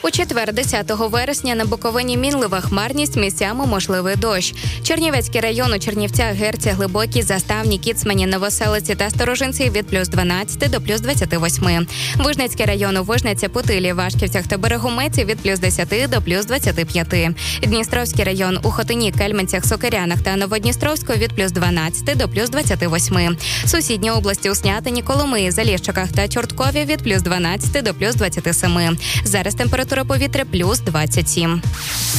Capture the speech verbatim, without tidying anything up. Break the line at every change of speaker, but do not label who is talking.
У четвер, десятого вересня, на Буковині мінлива хмарність, місцями можливий дощ. Чернівецький район у Чернівцях, Герці, Глибокій, Заставні, Кіцмані, Новоселиці та Сторожинці від плюс дванадцяти до плюс двадцяти восьми. Вижницький район у Вижниці, Путилі, Вашківцях та Берегометі від плюс десяти до плюс двадцяти п'яти. Дністровський район у Хотині, Кельменцях, Сокирянах та Новодністровську від плюс дванадцяти до плюс двадцяти восьми. Сусідні області у Снятині, Коломиї, Заліщиках та Чорткові від плюс дванадцяти до плюс двадцяти семи. Зараз температура повітря плюс двадцять сім.